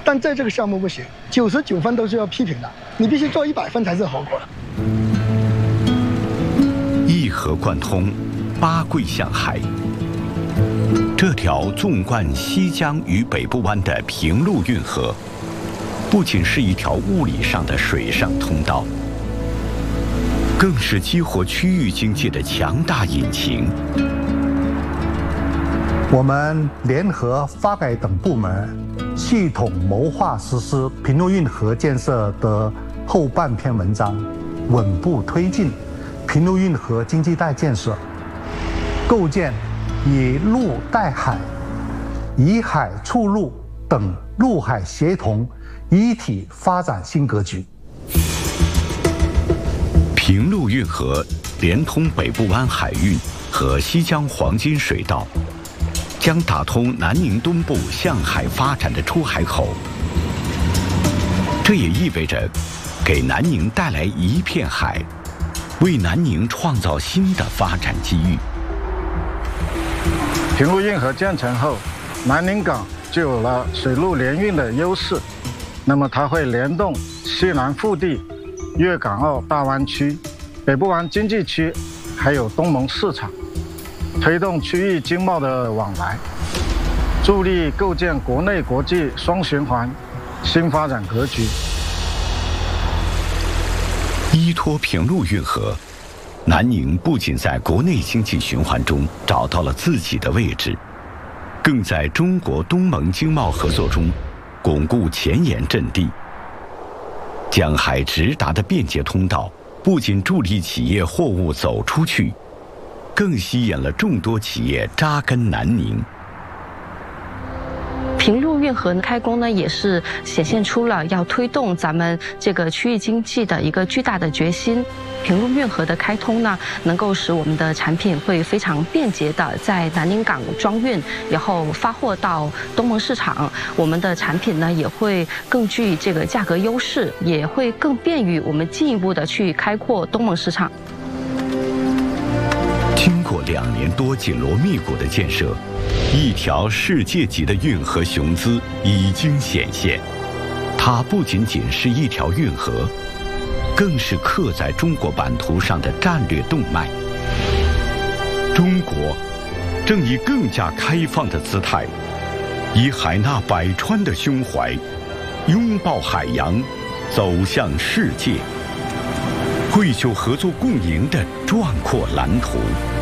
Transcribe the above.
但在这个项目不行，99分都是要批评的，你必须做100分才是合格的。 一河贯通，八桂向海。这条纵贯西江与北部湾的平陆运河，不仅是一条物理上的水上通道，更是激活区域经济的强大引擎。 我们联合发改等部门，系统谋划实施平陆运河建设的后半篇文章，稳步推进平陆运河经济带建设，构建以陆带海、以海促陆等陆海协同一体发展新格局。 平陆运河连通北部湾海运和西江黄金水道，将打通南宁东部向海发展的出海口。这也意味着给南宁带来一片海，为南宁创造新的发展机遇。 平陆运河建成后，南宁港就有了水陆联运的优势。那么它会联动西南腹地、粤港澳大湾区、北部湾经济区，还有东盟市场，推动区域经贸的往来，助力构建国内国际双循环新发展格局。 依托平陆运河，南宁不仅在国内经济循环中找到了自己的位置，更在中国东盟经贸合作中巩固前沿阵地。江海直达的便捷通道不仅助力企业货物走出去，更吸引了众多企业扎根南宁。 平陆运河开工呢，也是显现出了要推动咱们这个区域经济的一个巨大的决心。平陆运河的开通呢，能够使我们的产品会非常便捷的在南宁港装运，然后发货到东盟市场。我们的产品呢，也会更具这个价格优势，也会更便于我们进一步的去开阔东盟市场。 经过2年多紧锣密鼓的建设，一条世界级的运河雄姿已经显现。它不仅仅是一条运河，更是刻在中国版图上的战略动脉。中国正以更加开放的姿态，以海纳百川的胸怀，拥抱海洋，走向世界，绘就合作共赢的壮阔蓝图。